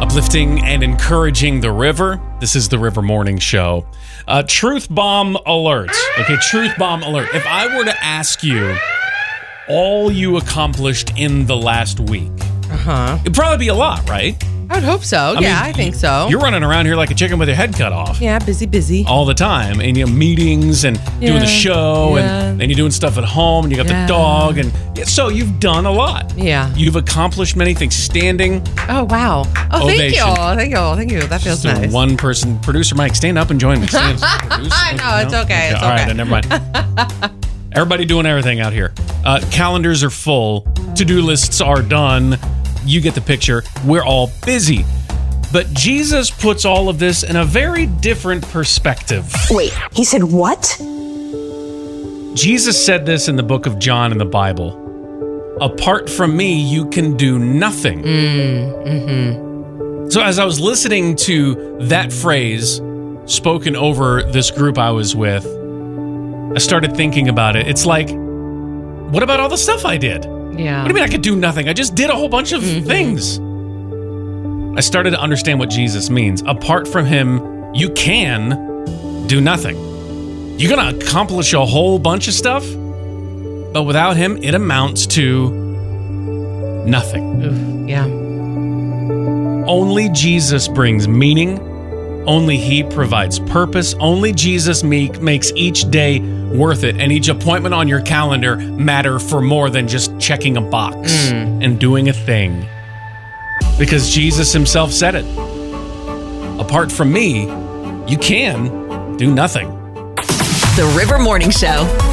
uplifting and encouraging the river. This is the River Morning Show. Truth bomb alert. Okay, truth bomb alert. If I were to ask you all you accomplished in the last week, it'd probably be a lot, right? I would hope so. I think so. You're running around here like a chicken with your head cut off. Yeah, busy. All the time. And meetings and doing the show and then you're doing stuff at home and you got the dog. And so you've done a lot. Yeah. You've accomplished many things. Standing. Oh, wow. Oh, thank you. That feels nice. One person, producer Mike, stand up and join me. I know, it's okay. It's okay. All right, never mind. Everybody doing everything out here. Calendars are full. To-do lists are done. You get the picture. We're all busy. But Jesus puts all of this in a very different perspective. Wait, he said what? Jesus said this in the book of John in the Bible. Apart from me, you can do nothing. So as I was listening to that phrase spoken over this group I was with, I started thinking about it. It's like, what about all the stuff I did? Yeah. What do you mean I could do nothing? I just did a whole bunch of things. I started to understand what Jesus means. Apart from him, you can do nothing. You're going to accomplish a whole bunch of stuff, but without him, it amounts to nothing. Oof, yeah. Only Jesus brings meaning. Only he provides purpose. Only Jesus makes each day worth it, and each appointment on your calendar matter for more than just checking a box and doing a thing. Because Jesus himself said it. Apart from me, you can do nothing. The River Morning Show.